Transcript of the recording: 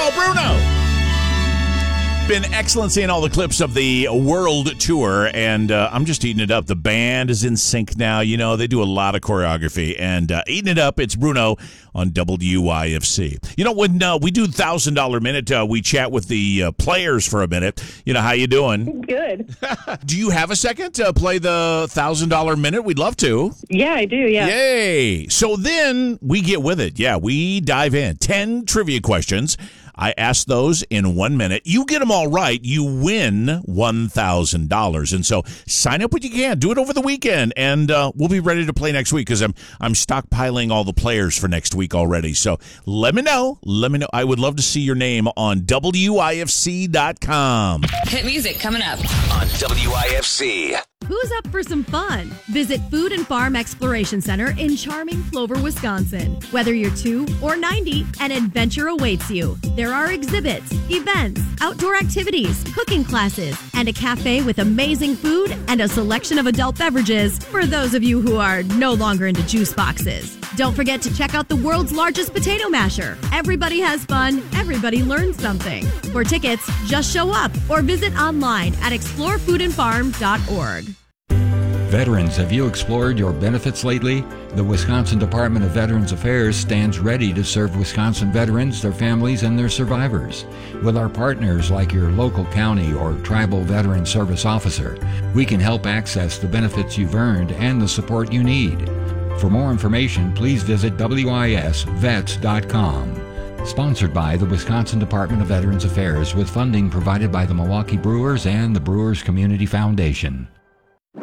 Bruno, Bruno. Been excellent seeing all the clips of the world tour, and I'm just eating it up. The band is in sync now. You know, they do a lot of choreography, and eating it up, it's Bruno on WYFC. You know, when we do $1,000 Minute, we chat with the players for a minute. You know, how you doing? Good. Do you have a second to play the $1,000 Minute? We'd love to. Yeah, I do, yeah. Yay. So then we get with it. Yeah, we dive in. 10 trivia questions. I ask those in 1 minute. You get them all right, you win $1,000. And so sign up when you can. Do it over the weekend, and we'll be ready to play next week because I'm stockpiling all the players for next week already. So let me know. Let me know. I would love to see your name on WIFC.com. Hit music coming up on WIFC. Who's up for some fun? Visit Food and Farm Exploration Center in charming Plover, Wisconsin. Whether you're 2 or 90, an adventure awaits you. There are exhibits, events, outdoor activities, cooking classes, and a cafe with amazing food and a selection of adult beverages for those of you who are no longer into juice boxes. Don't forget to check out the world's largest potato masher. Everybody has fun. Everybody learns something. For tickets, just show up or visit online at explorefoodandfarm.org. Veterans, have you explored your benefits lately? The Wisconsin Department of Veterans Affairs stands ready to serve Wisconsin veterans, their families, and their survivors. With our partners like your local county or tribal veteran service officer, we can help access the benefits you've earned and the support you need. For more information, please visit wisvets.com. Sponsored by the Wisconsin Department of Veterans Affairs with funding provided by the Milwaukee Brewers and the Brewers Community Foundation.